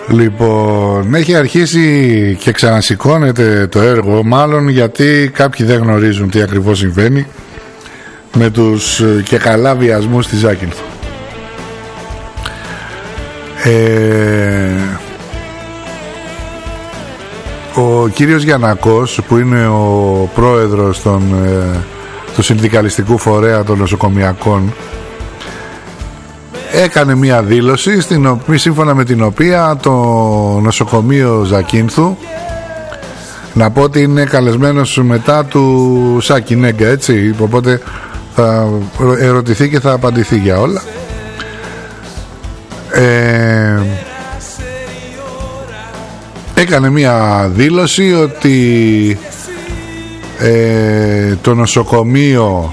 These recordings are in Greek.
Λοιπόν, έχει αρχίσει και ξανασηκώνεται το έργο, μάλλον γιατί κάποιοι δεν γνωρίζουν τι ακριβώς συμβαίνει με τους και καλά βιασμούς στη Ζάκυνθο. Ο κύριος Γιαννακός, που είναι ο πρόεδρος του συνδικαλιστικού φορέα των νοσοκομιακών, έκανε μια δήλωση σύμφωνα με την οποία το νοσοκομείο Ζακίνθου, να πω ότι είναι καλεσμένος μετά του Σάκη Νέγκα, έτσι, οπότε θα ερωτηθεί και θα απαντηθεί για όλα. Έκανε μια δήλωση ότι το νοσοκομείο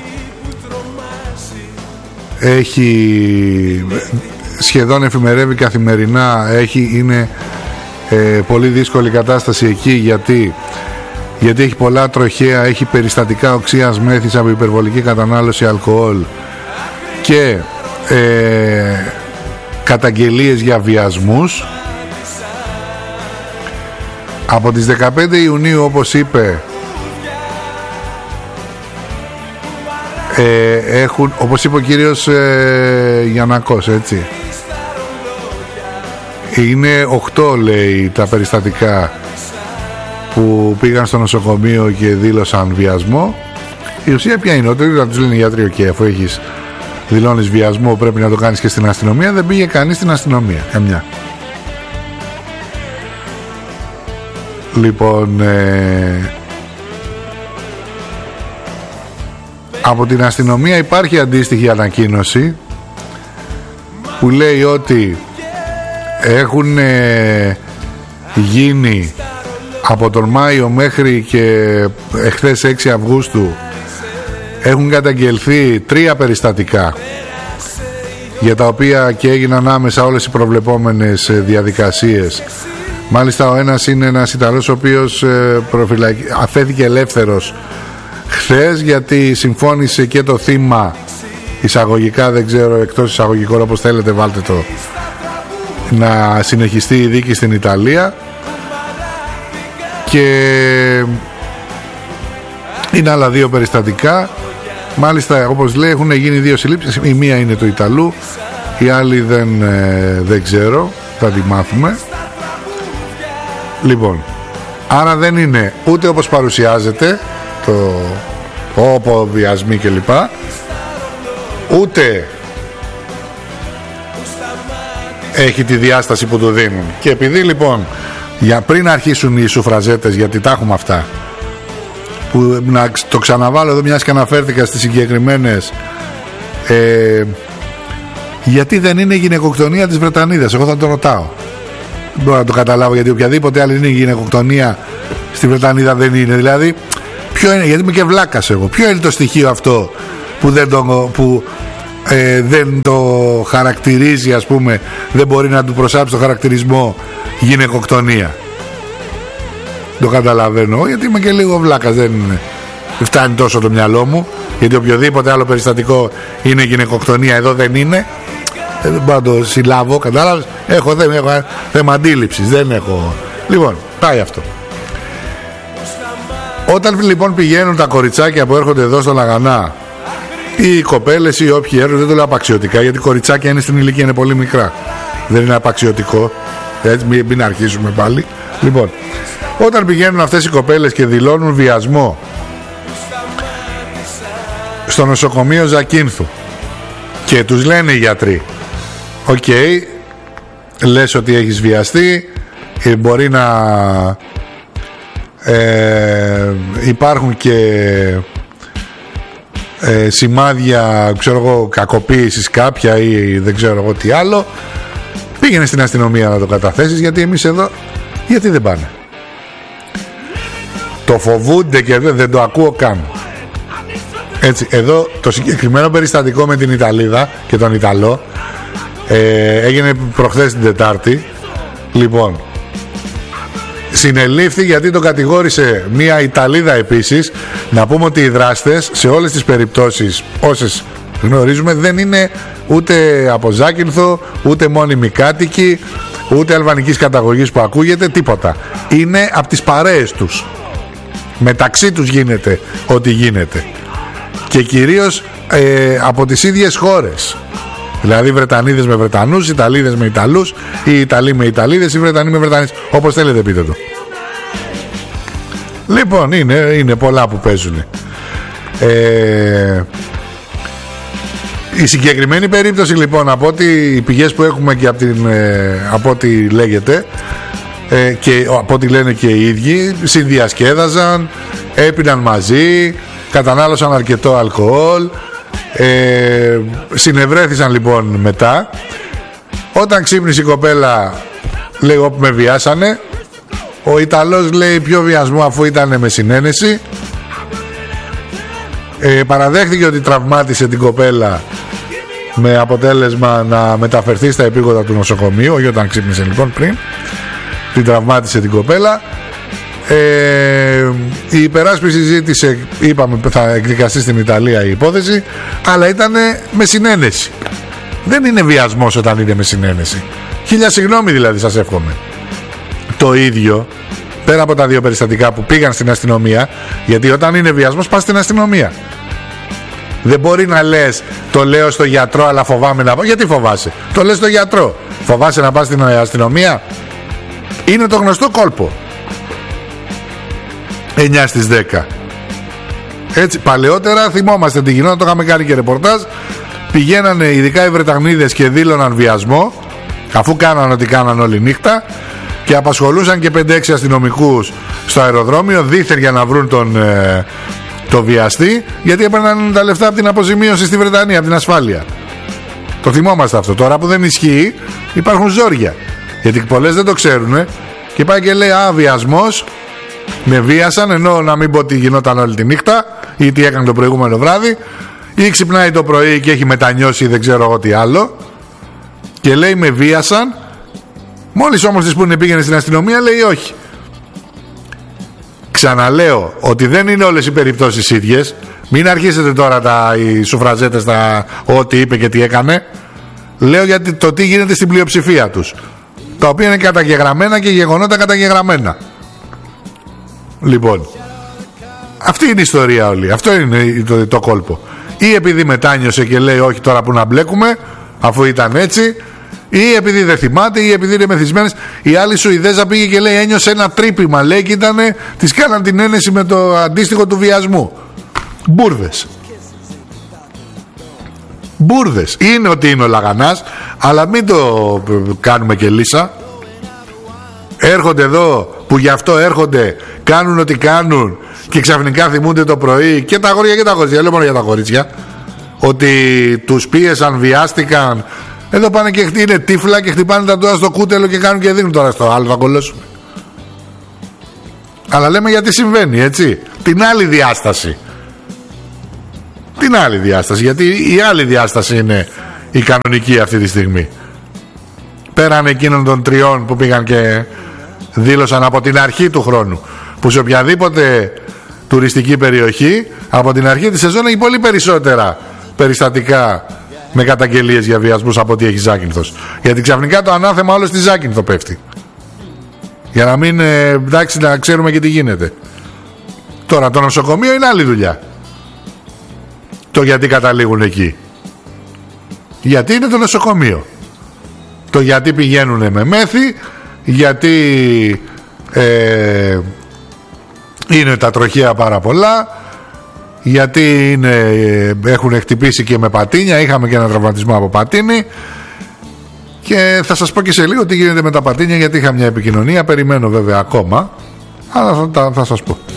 έχει σχεδόν εφημερεύει καθημερινά, είναι πολύ δύσκολη κατάσταση εκεί γιατί έχει πολλά τροχαία, έχει περιστατικά οξείας μέθης από υπερβολική κατανάλωση αλκοόλ και καταγγελίες για βιασμούς. Από τις 15 Ιουνίου, όπως είπε, όπως είπε ο κύριος Γιαννακός, έτσι, είναι 8, λέει, τα περιστατικά που πήγαν στο νοσοκομείο και δήλωσαν βιασμό. Η ουσία ποια είναι? Ότι να τους λένε οι γιατροί, και αφού έχεις δηλώνεις βιασμό πρέπει να το κάνεις και στην αστυνομία. Δεν πήγε κανείς στην αστυνομία, καμιά. Λοιπόν, από την αστυνομία υπάρχει αντίστοιχη ανακοίνωση που λέει ότι έχουν γίνει από τον Μάιο μέχρι και εχθές 6 Αυγούστου έχουν καταγγελθεί 3 περιστατικά για τα οποία και έγιναν άμεσα όλες οι προβλεπόμενες διαδικασίες. Μάλιστα ο ένας είναι ένας Ιταλός ο οποίος αφέθηκε ελεύθερος χθες γιατί συμφώνησε και το θύμα εισαγωγικά, δεν ξέρω, εκτός εισαγωγικών, όπως θέλετε βάλτε το, να συνεχιστεί η δίκη στην Ιταλία. Και είναι άλλα 2 περιστατικά. Μάλιστα, όπως λέει, έχουν γίνει 2 συλλήψεις. Η μία είναι του Ιταλού, η άλλη δεν ξέρω, θα τη μάθουμε. Λοιπόν, άρα δεν είναι ούτε όπως παρουσιάζεται το βιασμοί και λοιπά, ούτε έχει τη διάσταση που του δίνουν. Και επειδή λοιπόν, για πριν αρχίσουν οι σουφραζέτες, γιατί τα έχουμε αυτά, που να το ξαναβάλω εδώ μιας και αναφέρθηκα στις συγκεκριμένες, γιατί δεν είναι γυναικοκτονία της Βρετανίδας? Εγώ θα το ρωτάω. Δεν μπορώ να το καταλάβω, γιατί οποιαδήποτε άλλη είναι γυναικοκτονία στη Βρετανίδα δεν είναι. Δηλαδή, ποιο είναι? Γιατί είμαι και βλάκας εγώ. Ποιο είναι το στοιχείο αυτό που δεν το χαρακτηρίζει, ας πούμε, δεν μπορεί να του προσάψει το χαρακτηρισμό γυναικοκτονία? Το καταλαβαίνω, γιατί είμαι και λίγο βλάκας, δεν φτάνει τόσο το μυαλό μου, γιατί οποιοδήποτε άλλο περιστατικό είναι γυναικοκτονία, εδώ δεν είναι. Δεν μπορώ να το συλλάβω, κατάλαβες? Έχω θέμα αντίληψης, δεν έχω. Λοιπόν, πάει αυτό. Όταν λοιπόν πηγαίνουν τα κοριτσάκια που έρχονται εδώ στο Λαγανά, ή οι κοπέλες ή όποιοι έρχονται, δεν το λέω απαξιωτικά, γιατί κοριτσάκια είναι στην ηλικία, είναι πολύ μικρά, δεν είναι απαξιωτικό, έτσι, μην αρχίσουμε πάλι. Λοιπόν, όταν πηγαίνουν αυτές οι κοπέλες και δηλώνουν βιασμό στο νοσοκομείο Ζακίνθου και τους λένε οι γιατροί, οκ, λες ότι έχεις βιαστεί, μπορεί να υπάρχουν και σημάδια, ξέρω εγώ, κακοποίησης κάποια ή δεν ξέρω εγώ τι άλλο, πήγαινε στην αστυνομία να το καταθέσεις, γιατί εμείς εδώ, γιατί δεν πάνε? Το φοβούνται και δεν το ακούω καν. Έτσι, εδώ το συγκεκριμένο περιστατικό με την Ιταλίδα και τον Ιταλό έγινε προχθές την Τετάρτη. Λοιπόν, συνελήφθη γιατί τον κατηγόρησε μια Ιταλίδα επίσης. Να πούμε ότι οι δράστες σε όλες τις περιπτώσεις, όσες γνωρίζουμε, δεν είναι ούτε από Ζάκυνθο, ούτε μόνιμοι κάτοικοι, ούτε αλβανικής καταγωγής που ακούγεται, τίποτα. Είναι από τις παρέες τους. Μεταξύ τους γίνεται ό,τι γίνεται. Και κυρίως από τις ίδιες χώρες. Δηλαδή Βρετανίδες με Βρετανούς, Ιταλίδες με Ιταλούς, ή Ιταλοί με Ιταλίδες, ή Βρετανοί με Βρετανείς. Όπως θέλετε πείτε το. Λοιπόν, είναι πολλά που παίζουν. Η συγκεκριμένη περίπτωση λοιπόν, από ό,τι οι πηγές που έχουμε και από ό,τι λέγεται και από ό,τι λένε και οι ίδιοι, συνδιασκέδαζαν, έπιναν μαζί, κατανάλωσαν αρκετό αλκοόλ, συνευρέθησαν λοιπόν μετά. Όταν ξύπνησε η κοπέλα, λέει όπου με βιάσανε, ο Ιταλός λέει ποιο βιασμό αφού ήταν με συνένεση. Παραδέχτηκε ότι τραυμάτισε την κοπέλα, με αποτέλεσμα να μεταφερθεί στα επίγοντα του νοσοκομείου. Όχι όταν ξύπνησε λοιπόν, πριν την τραυμάτισε την κοπέλα. Η υπεράσπιση ζήτησε, είπαμε θα εκδικαστεί στην Ιταλία η υπόθεση, αλλά ήταν με συνένεση. Δεν είναι βιασμός όταν είναι με συνένεση. Χίλια συγγνώμη δηλαδή, σας εύχομαι. Το ίδιο πέρα από τα δύο περιστατικά που πήγαν στην αστυνομία, γιατί όταν είναι βιασμός πας στην αστυνομία. Δεν μπορεί να λες το λέω στο γιατρό αλλά φοβάμαι να πάω. Γιατί φοβάσαι? Το λες στο γιατρό. Φοβάσαι να πας στην αστυνομία? Είναι το γνωστό κόλπο. 9 στις 10. Έτσι, παλαιότερα θυμόμαστε τι γινόταν, το είχαμε κάνει και ρεπορτάζ. Πηγαίνανε ειδικά οι Βρετανίδες και δήλωναν βιασμό, αφού κάναν ό,τι κάναν όλη νύχτα, και απασχολούσαν και 5-6 αστυνομικούς στο αεροδρόμιο δήθεν για να βρουν το βιαστή, γιατί έπαιρναν τα λεφτά από την αποζημίωση στη Βρετανία, από την ασφάλεια. Το θυμόμαστε αυτό. Τώρα που δεν ισχύει, υπάρχουν ζόρια, γιατί πολλές δεν το ξέρουν και πάει και λέει α, βιασμός, με βίασαν, ενώ να μην πω τι γινόταν όλη τη νύχτα ή τι έκανε το προηγούμενο βράδυ, ή ξυπνάει το πρωί και έχει μετανιώσει ή δεν ξέρω εγώ τι άλλο και λέει με βίασαν. Μόλις όμως της πούνε πήγαινε στην αστυνομία, λέει όχι. Ξαναλέω ότι δεν είναι όλες οι περιπτώσεις ίδιες. Μην αρχίσετε τώρα οι σουφραζέτες ό,τι είπε και τι έκανε. Λέω γιατί το τι γίνεται στην πλειοψηφία τους, τα οποία είναι καταγεγραμμένα και γεγονότα καταγεγραμμένα. Λοιπόν, αυτή είναι η ιστορία όλη. Αυτό είναι το κόλπο. Ή επειδή μετάνιωσε και λέει όχι τώρα που να μπλέκουμε, αφού ήταν έτσι, ή επειδή δεν θυμάται, ή επειδή είναι μεθυσμένες. Η άλλη Σουηδέζα πήγε και λέει ένιωσε ένα τρύπημα, λέει, και ήτανε, της κάναν την ένεση με το αντίστοιχο του βιασμού. Μπούρδες. Μπούρδες. Είναι ότι είναι ο λαγανάς, αλλά μην το κάνουμε και λύσα. Έρχονται εδώ που γι' αυτό έρχονται, κάνουν ό,τι κάνουν και ξαφνικά θυμούνται το πρωί, και τα αγόρια και τα κορίτσια, λέω μόνο για τα κορίτσια, ότι τους πίεσαν, βιάστηκαν. Εδώ πάνε και είναι τύφλα και χτυπάνε τα τούτα στο κούτελο και κάνουν και δίνουν τώρα στο άλλο, θα κολλώσουμε. Αλλά λέμε γιατί συμβαίνει, έτσι. Την άλλη διάσταση. Την άλλη διάσταση, γιατί η άλλη διάσταση είναι η κανονική αυτή τη στιγμή. Πέραν εκείνων των τριών που πήγαν και δήλωσαν από την αρχή του χρόνου, που σε οποιαδήποτε τουριστική περιοχή από την αρχή της σεζόν έχει πολύ περισσότερα περιστατικά με καταγγελίες για βιασμούς από ό,τι έχει Ζάκυνθος. Γιατί ξαφνικά το ανάθεμα όλο στη Ζάκυνθο πέφτει. Για να μην, εντάξει, να ξέρουμε και τι γίνεται. Τώρα το νοσοκομείο είναι άλλη δουλειά. Το γιατί καταλήγουν εκεί. Γιατί είναι το νοσοκομείο. Το γιατί πηγαίνουν με μέθη, γιατί είναι τα τροχαία πάρα πολλά, γιατί έχουν χτυπήσει και με πατίνια. Είχαμε και ένα τραυματισμό από πατίνι και θα σας πω και σε λίγο τι γίνεται με τα πατίνια, γιατί είχα μια επικοινωνία, περιμένω βέβαια ακόμα, αλλά θα σας πω.